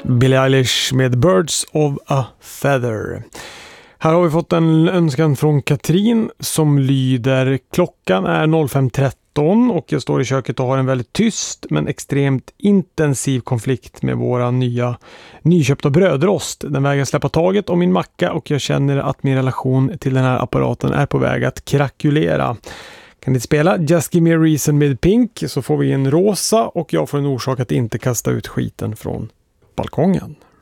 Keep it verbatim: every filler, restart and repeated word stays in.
Billie Eilish med Birds of a Feather. Här har vi fått en önskan från Katrin som lyder: klockan är fem tretton och jag står i köket och har en väldigt tyst men extremt intensiv konflikt med våra nya nyköpta brödrost. Den vägrar släppa taget om min macka och jag känner att min relation till den här apparaten är på väg att krackulera. Kan ni spela Just Give Me a Reason med Pink, så får vi en rosa och jag får en orsak att inte kasta ut skiten från balkongen.